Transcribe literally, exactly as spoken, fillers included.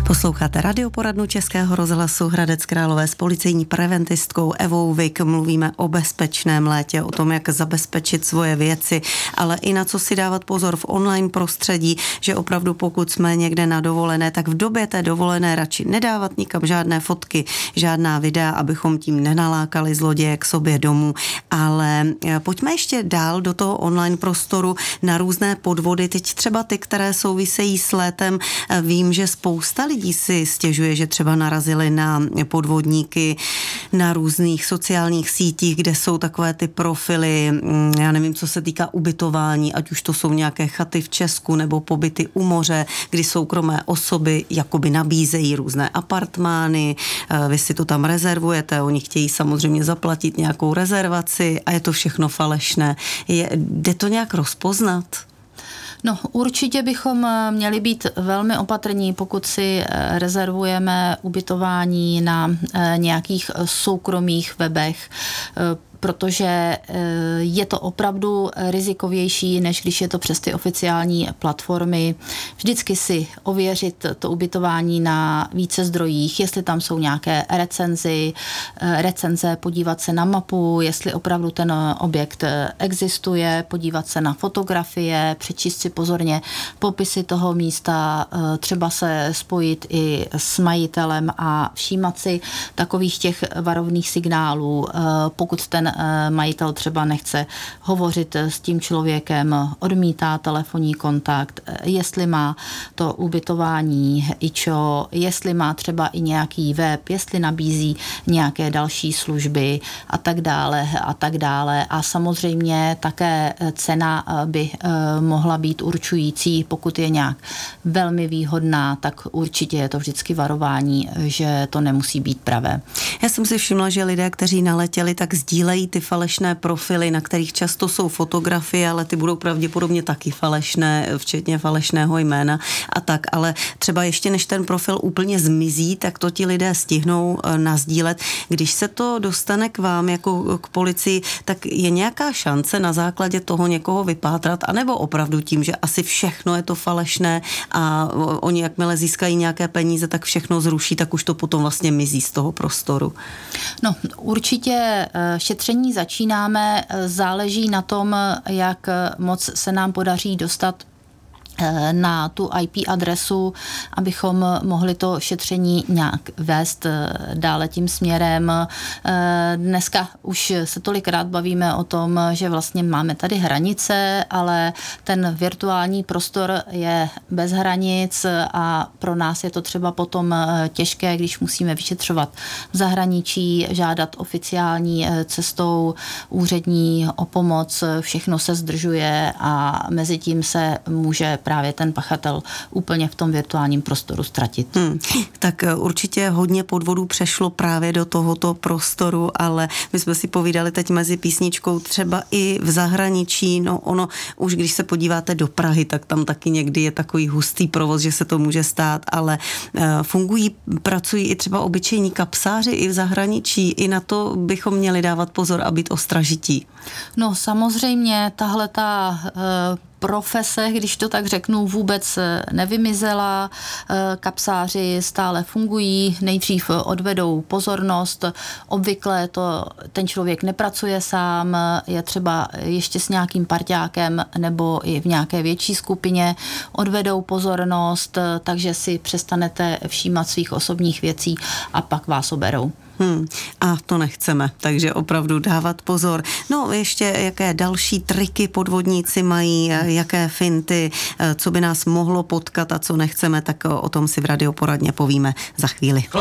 Posloucháte radioporadnu Českého rozhlasu Hradec Králové s policejní preventistkou Evou Vik. Mluvíme o bezpečném létě, o tom, jak zabezpečit svoje věci, ale i na co si dávat pozor v online prostředí, že opravdu pokud jsme někde na dovolené, tak v době té dovolené radši nedávat nikam žádné fotky, žádná videa, abychom tím nenalákali zloděje k sobě domů. Ale pojďme ještě dál do toho online prostoru na různé podvody, teď třeba ty, které souvisejí s létem. Vím, že spousta lidí si stěžuje, že třeba narazili na podvodníky na různých sociálních sítích, kde jsou takové ty profily, já nevím, co se týká ubytování, ať už to jsou nějaké chaty v Česku nebo pobyty u moře, kdy soukromé osoby jakoby nabízejí různé apartmány, vy si to tam rezervujete, oni chtějí samozřejmě zaplatit nějakou rezervaci a je to všechno falešné. Je, jde to nějak rozpoznat? No, určitě bychom měli být velmi opatrní, pokud si rezervujeme ubytování na nějakých soukromých webech, protože je to opravdu rizikovější, než když je to přes ty oficiální platformy. Vždycky si ověřit to ubytování na více zdrojích, jestli tam jsou nějaké recenzi, recenze, podívat se na mapu, jestli opravdu ten objekt existuje, podívat se na fotografie, přečíst si pozorně popisy toho místa, třeba se spojit i s majitelem a všímat si takových těch varovných signálů, pokud ten majitel třeba nechce hovořit s tím člověkem, odmítá telefonní kontakt, jestli má to ubytování ičo, jestli má třeba i nějaký web, jestli nabízí nějaké další služby a tak dále a tak dále. A samozřejmě také cena by mohla být určující, pokud je nějak velmi výhodná, tak určitě je to vždycky varování, že to nemusí být pravé. Já jsem si všimla, že lidé, kteří naletěli, tak sdílejí ty falešné profily, na kterých často jsou fotografie, ale ty budou pravděpodobně taky falešné, včetně falešného jména a tak, ale třeba ještě než ten profil úplně zmizí, tak to ti lidé stihnou nasdílet. Když se to dostane k vám jako k policii, tak je nějaká šance na základě toho někoho vypátrat, anebo opravdu tím, že asi všechno je to falešné a oni jakmile získají nějaké peníze, tak všechno zruší, tak už to potom vlastně mizí z toho prostoru? No, určitě šetření začínáme, záleží na tom, jak moc se nám podaří dostat na tu í pé adresu, abychom mohli to šetření nějak vést dále tím směrem. Dneska už se tolikrát bavíme o tom, že vlastně máme tady hranice, ale ten virtuální prostor je bez hranic a pro nás je to třeba potom těžké, když musíme vyšetřovat v zahraničí, žádat oficiální cestou úřední o pomoc, všechno se zdržuje a mezi tím se může právě ten pachatel úplně v tom virtuálním prostoru ztratit. Hmm. Tak určitě hodně podvodů přešlo právě do tohoto prostoru, ale my jsme si povídali teď mezi písničkou třeba i v zahraničí, no ono, už když se podíváte do Prahy, tak tam taky někdy je takový hustý provoz, že se to může stát, ale fungují, pracují i třeba obyčejní kapsáři i v zahraničí, i na to bychom měli dávat pozor a být ostražití. No samozřejmě tahle ta profese, když to tak řeknu, vůbec nevymizela. Kapsáři stále fungují, nejdřív odvedou pozornost. Obvykle to ten člověk nepracuje sám, je třeba ještě s nějakým parťákem nebo i v nějaké větší skupině, odvedou pozornost, takže si přestanete všímat svých osobních věcí a pak vás oberou. Hmm. A to nechceme, takže opravdu dávat pozor. No ještě jaké další triky podvodníci mají, jaké finty, co by nás mohlo potkat a co nechceme, tak o tom si v radioporadně povíme za chvíli.